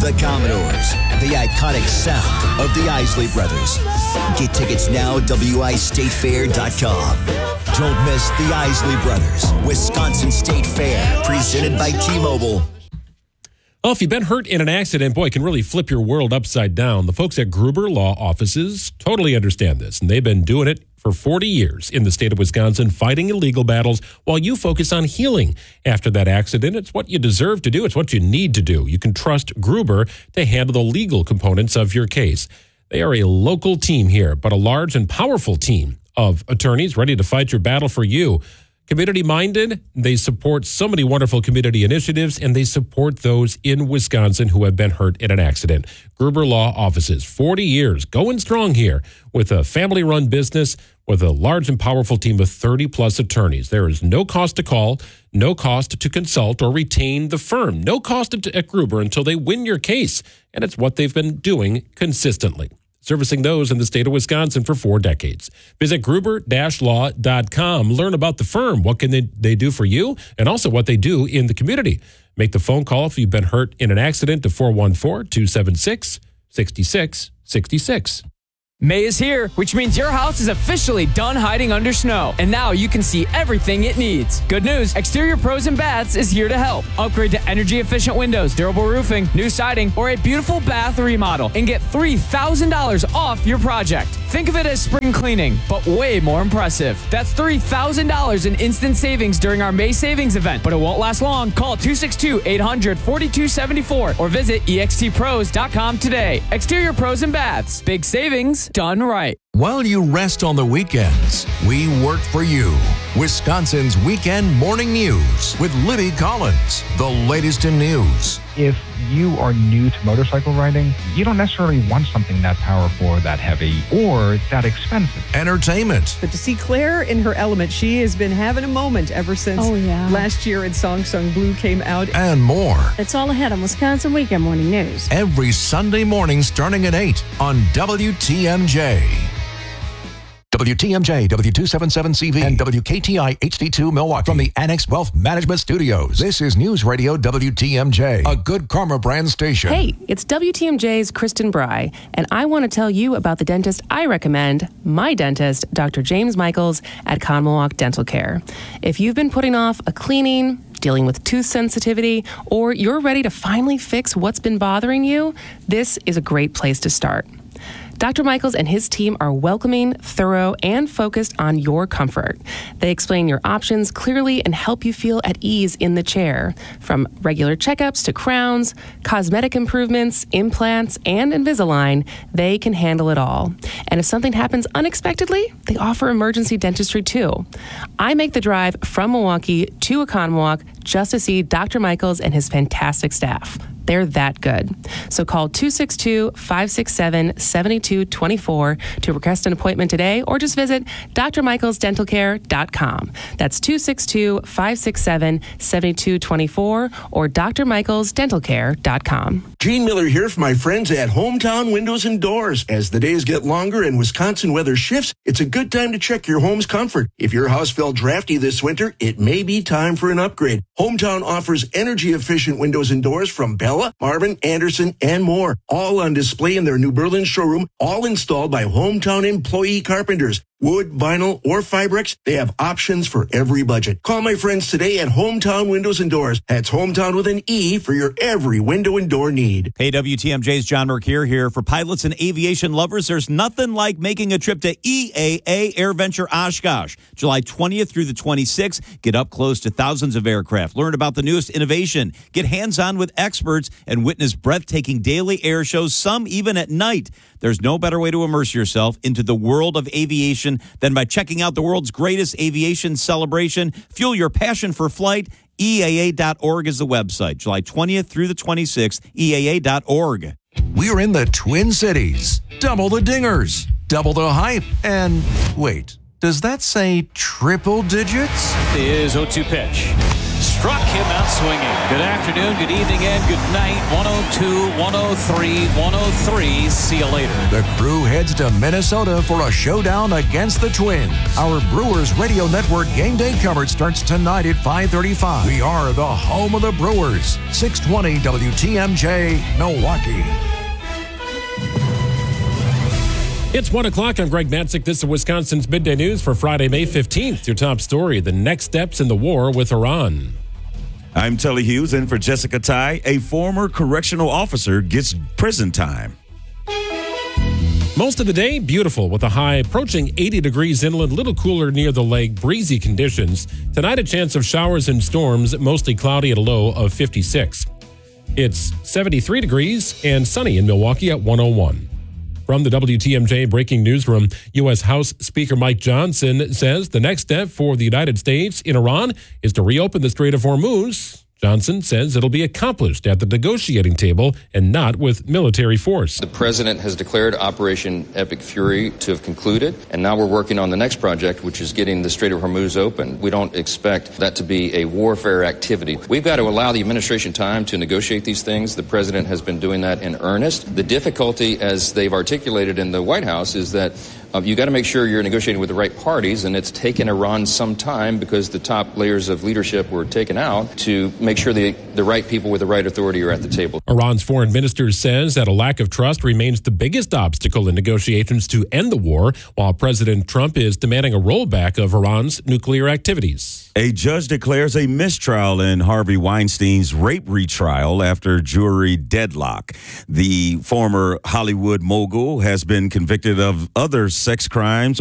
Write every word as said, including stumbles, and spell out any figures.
The Commodores, the iconic sound of the Isley Brothers. Get tickets now at W I State Fair dot com. Don't miss the Isley Brothers, Wisconsin State Fair, presented by T-Mobile. Well, if you've been hurt in an accident, boy, it can really flip your world upside down. The folks at Gruber Law Offices totally understand this, and they've been doing it for forty years in the state of Wisconsin, fighting illegal battles while you focus on healing after that accident. It's what you deserve to do. It's what you need to do. You can trust Gruber to handle the legal components of your case. They are a local team here, but a large and powerful team of attorneys ready to fight your battle for you. Community-minded, they support so many wonderful community initiatives, and they support those in Wisconsin who have been hurt in an accident. Gruber Law Offices, forty years, going strong here with a family-run business with a large and powerful team of thirty-plus attorneys. There is no cost to call, no cost to consult or retain the firm, no cost at Gruber until they win your case, and it's what they've been doing consistently, servicing those in the state of Wisconsin for four decades. Visit gruber dash law dot com. Learn about the firm, what can they, they do for you, and also what they do in the community. Make the phone call if you've been hurt in an accident to four one four, two seven six, six six six six. May is here, which means your house is officially done hiding under snow. And now you can see everything it needs. Good news, Exterior Pros and Baths is here to help. Upgrade to energy-efficient windows, durable roofing, new siding, or a beautiful bath remodel and get three thousand dollars off your project. Think of it as spring cleaning, but way more impressive. That's three thousand dollars in instant savings during our May savings event, but it won't last long. Call two six two, eight hundred, forty-two seventy-four or visit e x t pros dot com today. Exterior Pros and Baths. Big savings done right. While you rest on the weekends, we work for you. Wisconsin's Weekend Morning News with Libby Collins. The latest in news. If you are new to motorcycle riding, you don't necessarily want something that powerful or that heavy or that expensive. Entertainment. But to see Claire in her element, she has been having a moment ever since oh, yeah. last year and Song Sung Blue came out. And more. It's all ahead on Wisconsin Weekend Morning News. Every Sunday morning starting at eight on W T M J. W T M J, W two seventy-seven C V, and W K T I H D two Milwaukee. From the Annex Wealth Management Studios, this is News Radio W T M J, a Good Karma brand station. Hey, it's W T M J's Kristen Bry, and I want to tell you about the dentist I recommend, my dentist, Doctor James Michaels at Conmilwauk Dental Care. If you've been putting off a cleaning, dealing with tooth sensitivity, or you're ready to finally fix what's been bothering you, this is a great place to start. Doctor Michaels and his team are welcoming, thorough, and focused on your comfort. They explain your options clearly and help you feel at ease in the chair. From regular checkups to crowns, cosmetic improvements, implants, and Invisalign, they can handle it all. And if something happens unexpectedly, they offer emergency dentistry too. I make the drive from Milwaukee to Oconomowoc just to see Doctor Michaels and his fantastic staff. They're that good. So call two six two, five six seven, seven two two four to request an appointment today, or just visit d r michaels dental care dot com. That's two six two, five six seven, seven two two four or d r michaels dental care dot com. Gene Miller here from my friends at Hometown Windows and Doors. As the days get longer and Wisconsin weather shifts, it's a good time to check your home's comfort. If your house felt drafty this winter, it may be time for an upgrade. Hometown offers energy-efficient windows and doors from Bella, Marvin, Anderson, and more. All on display in their New Berlin showroom, all installed by Hometown employee carpenters. Wood, vinyl, or Fibrex, they have options for every budget. Call my friends today at Hometown Windows and Doors. That's Hometown with an E for your every window and door need. Hey, W T M J's John Mercure here. For pilots and aviation lovers, there's nothing like making a trip to E A A AirVenture Oshkosh. July twentieth through the twenty-sixth. Get up close to thousands of aircraft. Learn about the newest innovation. Get hands-on with experts and witness breathtaking daily air shows, some even at night. There's no better way to immerse yourself into the world of aviation than by checking out the world's greatest aviation celebration. Fuel your passion for flight. E A A dot org is the website. July twentieth through the twenty-sixth, E A A dot org. We're in the Twin Cities. Double the dingers, double the hype, and wait, does that say triple digits? Is oh two pitch. struck him out swinging. Good afternoon, good evening, and good night. one oh two, one oh three, one oh three. See you later. The crew heads to Minnesota for a showdown against the Twins. Our Brewers Radio Network game day coverage starts tonight at five thirty-five. We are the home of the Brewers. six twenty W T M J, Milwaukee. It's one o'clock. I'm Greg Matzik. This is Wisconsin's Midday News for Friday, May fifteenth. Your top story, the next steps in the war with Iran. I'm Tully Hughes, in for Jessica Ty. A former correctional officer gets prison time. Most of the day, beautiful, with a high approaching eighty degrees inland, little cooler near the lake, breezy conditions. Tonight, a chance of showers and storms, mostly cloudy at a low of fifty-six. It's seventy-three degrees and sunny in Milwaukee at one oh one. From the W T M J Breaking Newsroom, U S. House Speaker Mike Johnson says the next step for the United States in Iran is to reopen the Strait of Hormuz. Johnson says it'll be accomplished at the negotiating table and not with military force. The president has declared Operation Epic Fury to have concluded, and now we're working on the next project, which is getting the Strait of Hormuz open. We don't expect that to be a warfare activity. We've got to allow the administration time to negotiate these things. The president has been doing that in earnest. The difficulty, as they've articulated in the White House, is that Uh, you got to make sure you're negotiating with the right parties, and it's taken Iran some time because the top layers of leadership were taken out to make sure the, the right people with the right authority are at the table. Iran's foreign minister says that a lack of trust remains the biggest obstacle in negotiations to end the war, while President Trump is demanding a rollback of Iran's nuclear activities. A judge declares a mistrial in Harvey Weinstein's rape retrial after jury deadlock. The former Hollywood mogul has been convicted of other sex crimes